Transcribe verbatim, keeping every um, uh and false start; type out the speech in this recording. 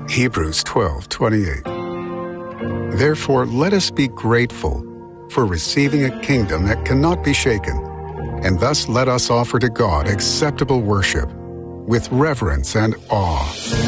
Hebrews twelve twenty-eight. Therefore, let us be grateful for receiving a kingdom that cannot be shaken, and thus let us offer to God acceptable worship with reverence and awe.